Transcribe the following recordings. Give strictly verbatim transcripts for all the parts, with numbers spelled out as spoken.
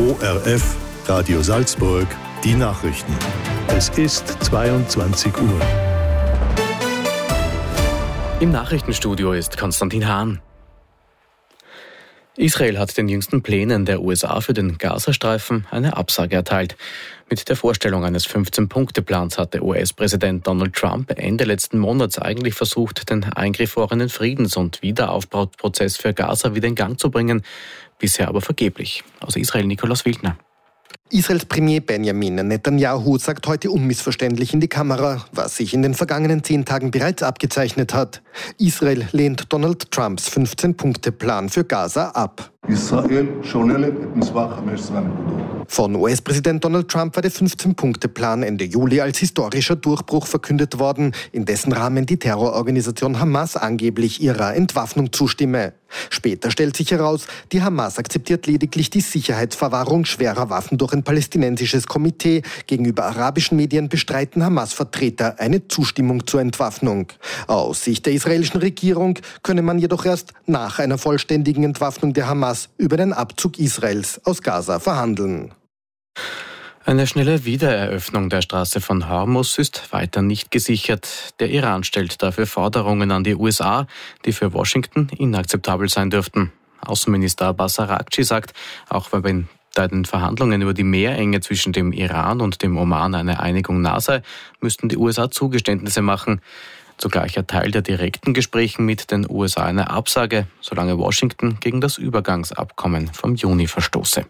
O R F, Radio Salzburg, die Nachrichten. Es ist zweiundzwanzig Uhr. Im Nachrichtenstudio ist Konstantin Hahn. Israel hat den jüngsten Plänen der U S A für den Gazastreifen eine Absage erteilt. Mit der Vorstellung eines fünfzehn-Punkte-Plans hatte U S-Präsident Donald Trump Ende letzten Monats eigentlich versucht, den eingefrorenen Friedens- und Wiederaufbauprozess für Gaza wieder in Gang zu bringen, bisher aber vergeblich. Aus Israel Nikolaus Wildner. Israels Premier Benjamin Netanyahu sagt heute unmissverständlich in die Kamera, was sich in den vergangenen zehn Tagen bereits abgezeichnet hat. Israel lehnt Donald Trumps fünfzehn-Punkte-Plan für Gaza ab. Von U S-Präsident Donald Trump war der fünfzehn-Punkte-Plan Ende Juli als historischer Durchbruch verkündet worden, in dessen Rahmen die Terrororganisation Hamas angeblich ihrer Entwaffnung zustimme. Später stellt sich heraus, die Hamas akzeptiert lediglich die Sicherheitsverwahrung schwerer Waffen durch ein palästinensisches Komitee. Gegenüber arabischen Medien bestreiten Hamas-Vertreter eine Zustimmung zur Entwaffnung. Aus Sicht der israelischen Regierung könne man jedoch erst nach einer vollständigen Entwaffnung der Hamas über den Abzug Israels aus Gaza verhandeln. Eine schnelle Wiedereröffnung der Straße von Hormuz ist weiter nicht gesichert. Der Iran stellt dafür Forderungen an die U S A, die für Washington inakzeptabel sein dürften. Außenminister Abbas Araghchi sagt, auch wenn bei den Verhandlungen über die Meerenge zwischen dem Iran und dem Oman eine Einigung nah sei, müssten die U S A Zugeständnisse machen. Zugleich erteilt er direkten Gesprächen mit den U S A eine Absage, solange Washington gegen das Übergangsabkommen vom Juni verstoße.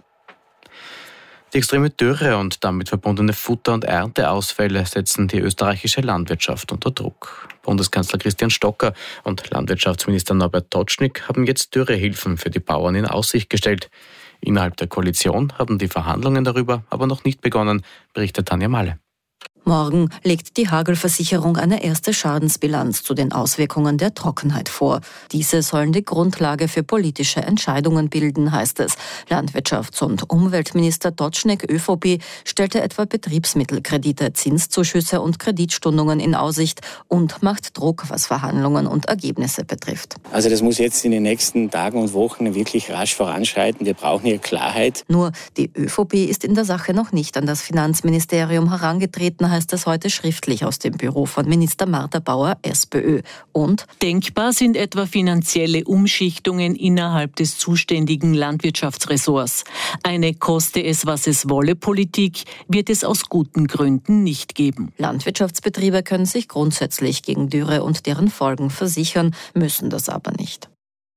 Die extreme Dürre und damit verbundene Futter- und Ernteausfälle setzen die österreichische Landwirtschaft unter Druck. Bundeskanzler Christian Stocker und Landwirtschaftsminister Norbert Totschnig haben jetzt Dürrehilfen für die Bauern in Aussicht gestellt. Innerhalb der Koalition haben die Verhandlungen darüber aber noch nicht begonnen, berichtet Tanja Malle. Morgen legt die Hagelversicherung eine erste Schadensbilanz zu den Auswirkungen der Trockenheit vor. Diese sollen die Grundlage für politische Entscheidungen bilden, heißt es. Landwirtschafts- und Umweltminister Totschnig, ÖVP, stellte etwa Betriebsmittelkredite, Zinszuschüsse und Kreditstundungen in Aussicht und macht Druck, was Verhandlungen und Ergebnisse betrifft. Also das muss jetzt in den nächsten Tagen und Wochen wirklich rasch voranschreiten. Wir brauchen hier Klarheit. Nur die ÖVP ist in der Sache noch nicht an das Finanzministerium herangetreten, heißt es heute schriftlich aus dem Büro von Minister Martha Bauer, SPÖ. Und denkbar sind etwa finanzielle Umschichtungen innerhalb des zuständigen Landwirtschaftsressorts. Eine koste es, was es wolle Politik wird es aus guten Gründen nicht geben. Landwirtschaftsbetriebe können sich grundsätzlich gegen Dürre und deren Folgen versichern, müssen das aber nicht.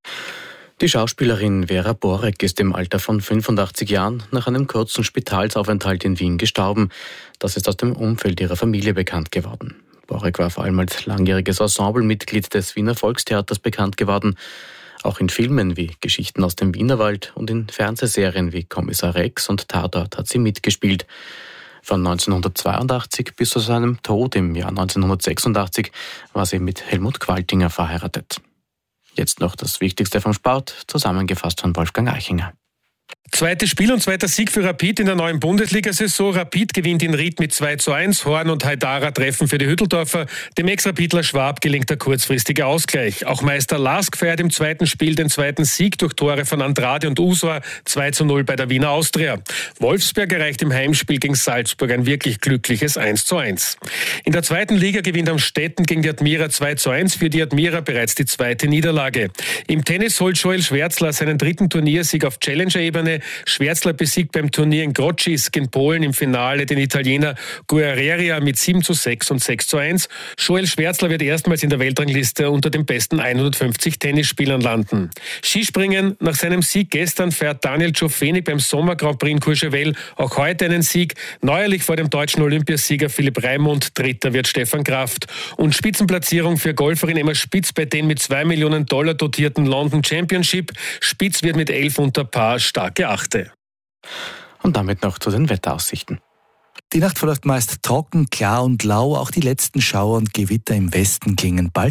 Die Schauspielerin Vera Borek ist im Alter von fünfundachtzig Jahren nach einem kurzen Spitalsaufenthalt in Wien gestorben. Das ist aus dem Umfeld ihrer Familie bekannt geworden. Borek war vor allem als langjähriges Ensemblemitglied des Wiener Volkstheaters bekannt geworden. Auch in Filmen wie Geschichten aus dem Wienerwald und in Fernsehserien wie Kommissar Rex und Tatort hat sie mitgespielt. Von neunzehnhundertzweiundachtzig bis zu seinem Tod im Jahr neunzehnhundertsechsundachtzig war sie mit Helmut Qualtinger verheiratet. Jetzt noch das Wichtigste vom Sport, zusammengefasst von Wolfgang Eichinger. Zweites Spiel und zweiter Sieg für Rapid in der neuen Bundesliga-Saison. Rapid gewinnt in Ried mit zwei zu eins. Horn und Haidara treffen für die Hütteldorfer. Dem Ex-Rapidler Schwab gelingt der kurzfristige Ausgleich. Auch Meister Lask feiert im zweiten Spiel den zweiten Sieg durch Tore von Andrade und Uswa. zwei zu null bei der Wiener Austria. Wolfsberg erreicht im Heimspiel gegen Salzburg ein wirklich glückliches eins zu eins. In der zweiten Liga gewinnt Amstetten gegen die Admira zwei zu eins. Für die Admira bereits die zweite Niederlage. Im Tennis holt Joel Schwärzler seinen dritten Turniersieg auf Challenger-Ebene. Schwärzler besiegt beim Turnier in Grodzisk in Polen im Finale den Italiener Guerreria mit sieben zu sechs und sechs zu eins. Joel Schwärzler wird erstmals in der Weltrangliste unter den besten hundertfünfzig Tennisspielern landen. Skispringen: Nach seinem Sieg gestern fährt Daniel Ciofeni beim Sommer Grand Prix in Courchevel auch heute einen Sieg. Neuerlich vor dem deutschen Olympiasieger Philipp Raimund. Dritter wird Stefan Kraft. Und Spitzenplatzierung für Golferin Emma Spitz bei den mit zwei Millionen Dollar dotierten London Championship. Spitz wird mit elf unter Paar stark geachtet. Und damit noch zu den Wetteraussichten. Die Nacht verläuft meist trocken, klar und lau. Auch die letzten Schauer und Gewitter im Westen klingen bald ab.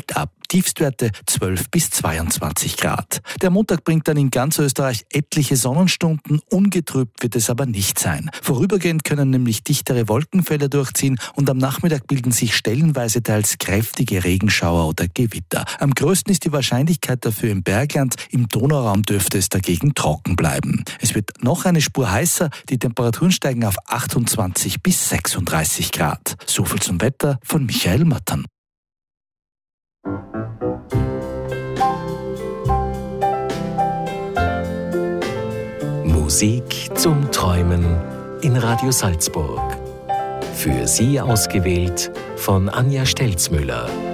Tiefstwerte zwölf bis zweiundzwanzig Grad. Der Montag bringt dann in ganz Österreich etliche Sonnenstunden, ungetrübt wird es aber nicht sein. Vorübergehend können nämlich dichtere Wolkenfelder durchziehen und am Nachmittag bilden sich stellenweise teils kräftige Regenschauer oder Gewitter. Am größten ist die Wahrscheinlichkeit dafür im Bergland, im Donauraum dürfte es dagegen trocken bleiben. Es wird noch eine Spur heißer, die Temperaturen steigen auf achtundzwanzig bis sechsunddreißig Grad. So viel zum Wetter von Michael Mattern. Musik zum Träumen in Radio Salzburg. Für Sie ausgewählt von Anja Stelzmüller.